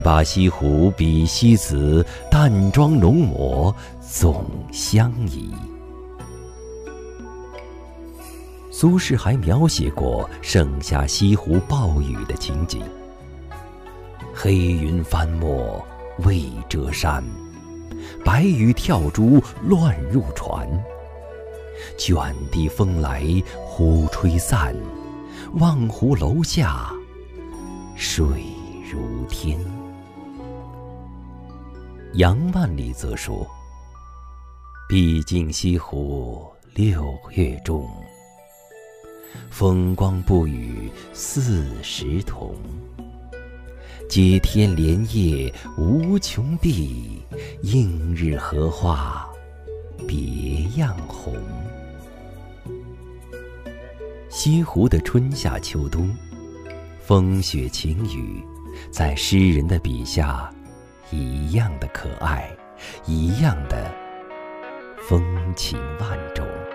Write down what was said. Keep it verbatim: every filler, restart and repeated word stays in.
把西湖比西子，淡妆浓抹总相宜。苏轼还描写过盛夏西湖暴雨的情景：黑云翻墨未遮山，白雨跳珠乱入船。卷地风来忽吹散，望湖楼下水如天。杨万里则说：毕竟西湖六月中，风光不与四时同。接天莲叶无穷碧，映日荷花别样红。西湖的春夏秋冬，风雪晴雨，在诗人的笔下一样的可爱，一样的风情万种。